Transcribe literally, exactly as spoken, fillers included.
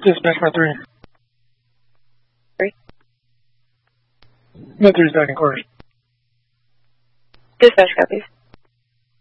Dispatch by three. Three. By three second quarters. Dispatch copies.